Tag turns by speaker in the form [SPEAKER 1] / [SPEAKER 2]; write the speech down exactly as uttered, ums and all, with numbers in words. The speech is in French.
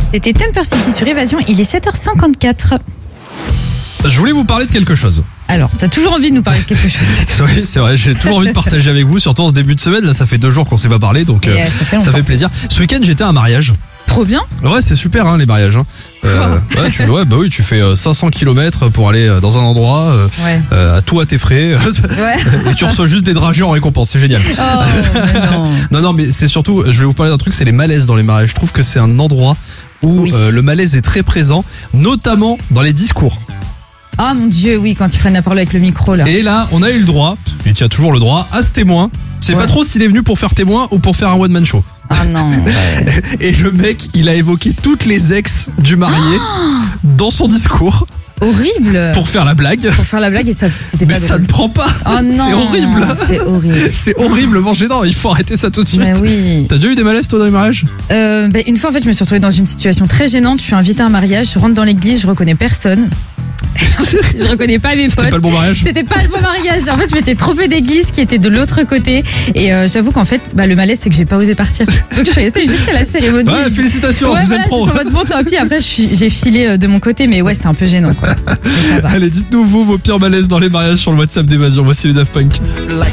[SPEAKER 1] C'était Temper City sur Évasion, il est sept heures cinquante-quatre.
[SPEAKER 2] Je voulais vous parler de quelque chose.
[SPEAKER 1] Alors, t'as toujours envie de nous parler de quelque chose, toi.
[SPEAKER 2] Oui, c'est vrai, j'ai toujours envie de partager avec vous, surtout en ce début de semaine. Là, ça fait deux jours qu'on s'est pas parlé, donc
[SPEAKER 1] Et,
[SPEAKER 2] euh,
[SPEAKER 1] euh, ça fait
[SPEAKER 2] ça
[SPEAKER 1] longtemps.
[SPEAKER 2] fait plaisir. Ce week-end, j'étais à un mariage.
[SPEAKER 1] Trop bien.
[SPEAKER 2] Ouais, c'est super, hein, les mariages. Hein. Euh, ouais, tu, ouais, bah oui, tu fais euh, cinq cents kilomètres pour aller euh, dans un endroit, euh,
[SPEAKER 1] Ouais.
[SPEAKER 2] euh, à tout à tes frais,
[SPEAKER 1] Ouais.
[SPEAKER 2] et tu reçois juste des dragées en récompense. C'est génial.
[SPEAKER 1] Oh, mais non.
[SPEAKER 2] Non, non, mais c'est surtout, je vais vous parler d'un truc, c'est les malaises dans les mariages. Je trouve que c'est un endroit où
[SPEAKER 1] Oui.
[SPEAKER 2] euh, le malaise est très présent, notamment dans les discours.
[SPEAKER 1] Ah mon Dieu, oui, quand ils prennent la parole avec le micro, là.
[SPEAKER 2] Et là, on a eu le droit, et tu as toujours le droit, à ce témoin. Je sais
[SPEAKER 1] Ouais.
[SPEAKER 2] pas trop s'il est venu pour faire témoin ou pour faire un one-man show.
[SPEAKER 1] Ah non. Ouais.
[SPEAKER 2] Et le mec, il a évoqué toutes les ex du marié dans son discours
[SPEAKER 1] Horrible.
[SPEAKER 2] pour faire la blague.
[SPEAKER 1] Pour faire la blague et ça, c'était
[SPEAKER 2] Mais
[SPEAKER 1] pas
[SPEAKER 2] ça ne
[SPEAKER 1] drôle.
[SPEAKER 2] prend pas.
[SPEAKER 1] Oh
[SPEAKER 2] C'est
[SPEAKER 1] non.
[SPEAKER 2] horrible.
[SPEAKER 1] C'est horrible.
[SPEAKER 2] C'est horriblement gênant. Il faut arrêter ça tout de suite.
[SPEAKER 1] Mais oui.
[SPEAKER 2] T'as déjà eu des malaises, toi, dans les mariages?
[SPEAKER 1] Euh, bah, une fois, en fait, je me suis retrouvée dans une situation très gênante. Je suis invitée à un mariage, je rentre dans l'église, je reconnais personne. Je reconnais pas mes potes.
[SPEAKER 2] C'était pas le bon mariage?
[SPEAKER 1] C'était pas le bon mariage. En fait, je m'étais trompée d'église qui était de l'autre côté. Et euh, j'avoue qu'en fait, bah, le malaise, c'est que j'ai pas osé partir. Donc, je suis restée jusqu'à la cérémonie.
[SPEAKER 2] Ouais, félicitations,
[SPEAKER 1] Ouais,
[SPEAKER 2] vous
[SPEAKER 1] voilà,
[SPEAKER 2] êtes trop.
[SPEAKER 1] j'étais en mode bon, tant pis. Après, je suis- j'ai filé euh, de mon côté, mais ouais, c'était un peu gênant, quoi. Mais ça va.
[SPEAKER 2] Allez, dites-nous, vous, vos pires malaises dans les mariages sur le WhatsApp d'Évasion. Voici les Daft Punk.